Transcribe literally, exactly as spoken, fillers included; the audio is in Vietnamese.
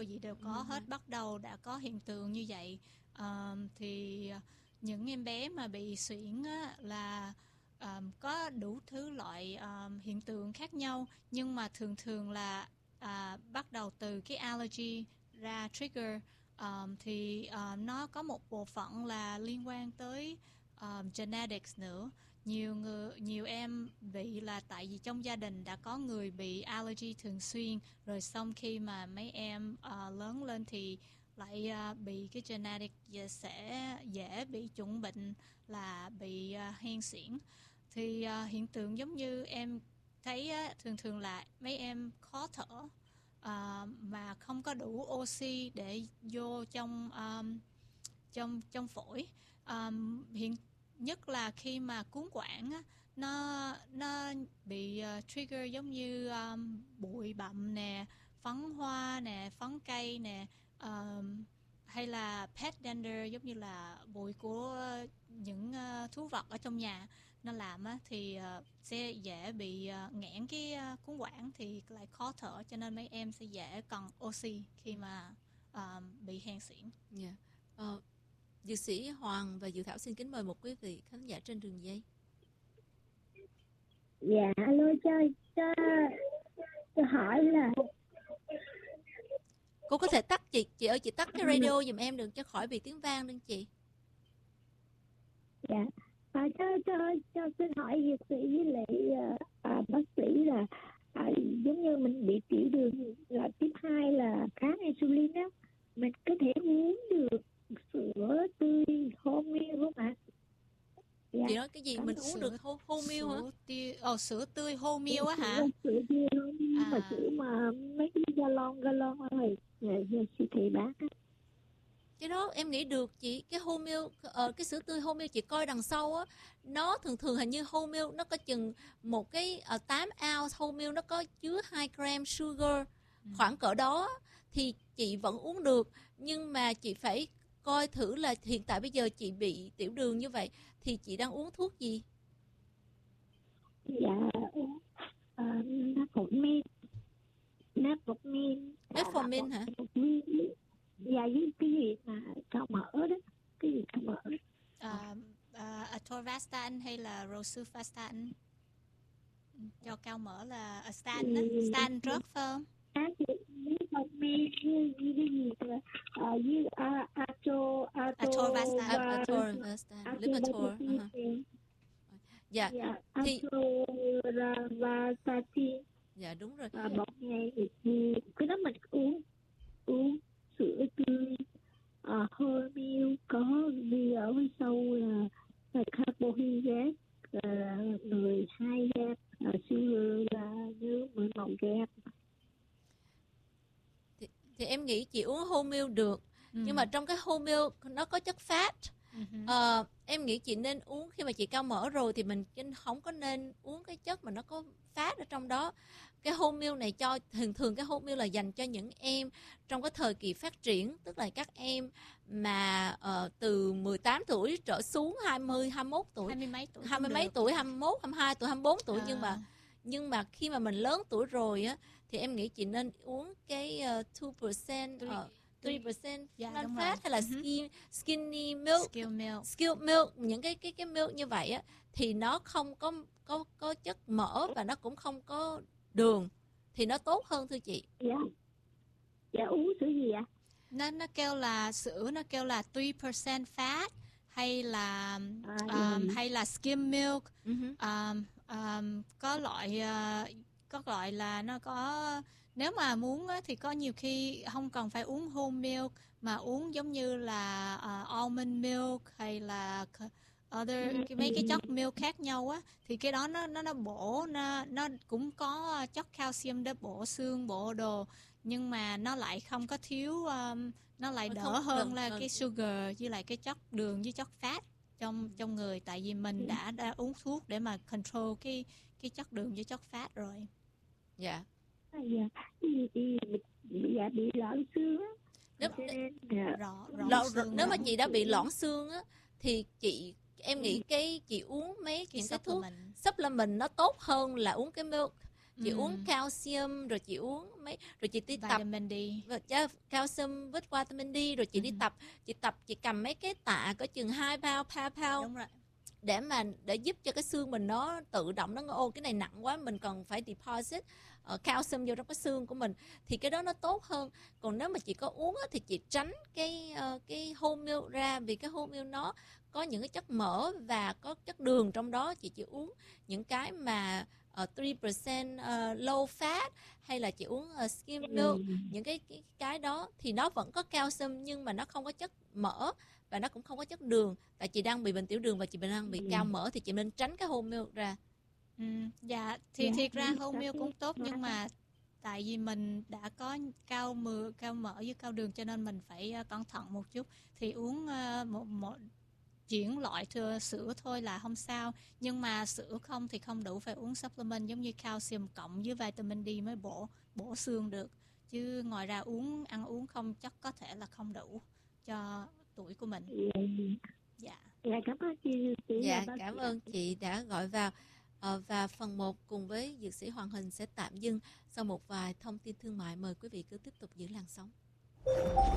gì đều có Ừ. hết, bắt đầu đã có hiện tượng như vậy. À, thì những em bé mà bị suyễn á, là um, có đủ thứ loại um, hiện tượng khác nhau, nhưng mà thường thường là à, bắt đầu từ cái allergy ra trigger. Um, thì um, nó có một bộ phận là liên quan tới um, genetics nữa. Nhiều người, nhiều em bị là tại vì trong gia đình đã có người bị allergy thường xuyên, rồi xong khi mà mấy em uh, lớn lên thì lại uh, bị cái genetic sẽ dễ bị chủng bệnh là bị uh, hen suyễn. Thì uh, hiện tượng giống như em thấy uh, thường thường là mấy em khó thở, uh, mà không có đủ oxy để vô trong um, trong trong phổi. Um, hiện nhất là khi mà cuống quãng á, nó nó bị uh, trigger giống như um, bụi bặm nè, phấn hoa nè, phấn cây nè, um, hay là pet dander giống như là bụi của những uh, thú vật ở trong nhà nó làm á, thì uh, sẽ dễ bị uh, nghẽn cái uh, cuống quãng thì lại khó thở, cho nên mấy em sẽ dễ cần oxy khi mà um, bị hen suyễn. Yeah. Ờ, Dược sĩ Hoàng và Diệu Thảo xin kính mời một quý vị khán giả trên đường dây. Dạ, alo, cho, cho, cho hỏi là... Cô có thể tắt chị, chị ơi, chị tắt cái radio giùm em đừng cho khỏi bị tiếng vang đừng chị. Dạ, à, cho, cho, cho xin hỏi dược sĩ với lại à, bác sĩ là à, giống như mình bị tiểu đường là tiếp hai là kháng insulin đó, mình có thể uống được sữa tươi wholemeal không ạ? Dạ. Chị nói cái gì? Mình uống được wholemeal hả? Sữa tươi, oh, sữa tươi wholemeal á hả? Sữa tươi wholemeal, À. mà sữa mà mấy cái galon galon rồi giờ siêu thị bán á. Cái đó em nghĩ được chị. Cái wholemeal, ờ, cái sữa tươi wholemeal chị coi đằng sau á, nó thường thường hình như wholemeal nó có chừng một cái uh, tám ounce wholemeal nó có chứa hai gram sugar, Ừ. khoảng cỡ đó thì chị vẫn uống được. Nhưng mà chị phải coi thử là hiện tại bây giờ chị bị tiểu đường như vậy thì chị đang uống thuốc gì? Dạ, uống uh, metformin. Metformin. Metformin hả? Dạ, với cái gì mà cao mỡ đó, cái gì cao mỡ. À, à, atorvastatin hay là rosuvastatin cho cao mỡ là uh, statin á, statin drug phải không? À, metformin với cái gì là à, với a ato ato Atorvastatin, Lipitor. Dạ, dạ, thì atorvastatin. Dạ đúng rồi. À, bọc ngay thì cái đó mình uống uống sữa tươi à, wholemeal có ghi ở phía sau là, là carbohydrate là mười hai gram, à, sugar là như mười một gram. Thì, thì em nghĩ chị uống wholemeal được, ừ. Nhưng mà trong cái wholemeal nó có chất fat. Uh-huh. Ờ, em nghĩ chị nên uống khi mà chị cao mỡ rồi thì mình không có nên uống cái chất mà nó có phát ở trong đó. Cái wholemeal này cho thường thường cái wholemeal là dành cho những em trong cái thời kỳ phát triển, tức là các em mà uh, từ mười tám tuổi trở xuống hai mươi, hai mươi mốt tuổi, hai mươi mấy tuổi, hai mươi mấy tuổi, hai mươi mốt, hai mươi hai tuổi, hai mươi bốn tuổi, à. nhưng mà nhưng mà khi mà mình lớn tuổi rồi á thì em nghĩ chị nên uống cái uh, hai phần trăm uh, ba phần trăm non fat hay là skin, skinny milk, skill milk, skill milk, những cái cái cái milk như vậy á thì nó không có có có chất mỡ và nó cũng không có đường thì nó tốt hơn thưa chị. Dạ. Dạ uống sữa gì ạ? Nó nó kêu là sữa nó kêu là ba phần trăm fat hay là à, um, hay là skim milk. Uh-huh. um, um, có loại uh, có loại là nó có, nếu mà muốn á, thì có nhiều khi không cần phải uống whole milk mà uống giống như là uh, almond milk hay là other cái, mấy cái chất milk khác nhau á, thì cái đó nó nó nó bổ, nó nó cũng có chất calcium để bổ xương bổ đồ, nhưng mà nó lại không có thiếu, um, nó lại đỡ không, hơn đừng, là đừng. cái sugar với lại cái chất đường với chất fat trong trong người, tại vì mình đã đã uống thuốc để mà control cái cái chất đường với chất fat rồi. Dạ. À, dạ. Bị, bị, bị, bị loãng xương á. Nếu, rõ, rõ lọ, xương nếu mà chị đã bị loãng xương á thì chị em nghĩ cái chị uống mấy cái những cái thuốc supplement. supplement nó tốt hơn là uống cái milk. chị Ừ. uống calcium, rồi chị uống mấy, rồi chị đi tập Vitamin D. và cha- calcium với vitamin D, rồi chị đi Ừ. tập, chị tập chị cầm mấy cái tạ có chừng hai pound, ba pound Đúng rồi. để mà để giúp cho cái xương mình nó tự động, nó ô cái này nặng quá, mình cần phải deposit uh, calcium vô trong cái xương của mình, thì cái đó nó tốt hơn. Còn nếu mà chị có uống á, thì chị tránh cái uh, cái whole milk ra, vì cái whole milk nó có những cái chất mỡ và có chất đường trong đó. Chị chỉ uống những cái mà uh, ba phần trăm uh, low fat, hay là chị uống uh, skim milk, những cái, cái cái đó thì nó vẫn có calcium nhưng mà nó không có chất mỡ và nó cũng không có chất đường. Tại chị đang bị bệnh tiểu đường và chị đang bị Ừ. cao mỡ thì chị nên tránh cái whole milk ra. Ừ. Dạ, thì Dạ, thiệt ra biết whole milk cái- cũng tốt, nhưng mà tại vì mình đã có cao mỡ, cao mỡ với cao đường cho nên mình phải ờ, cẩn thận một chút. Thì uống ờ, một một chuyển loại thừa sữa thôi là không sao, nhưng mà sữa không thì không đủ, phải uống supplement giống như calcium cộng với vitamin D mới bổ bổ xương được, chứ ngoài ra uống ăn uống không chắc có thể là không đủ cho tuổi của mình. Dạ, Dạ. dạ, cảm ơn chị, chị Dạ, là bác cảm sĩ. ơn chị đã gọi vào. Ờ, và phần một cùng với dược sĩ Hoàng Hình sẽ tạm dừng. Sau một vài thông tin thương mại, mời quý vị cứ tiếp tục giữ làn sóng.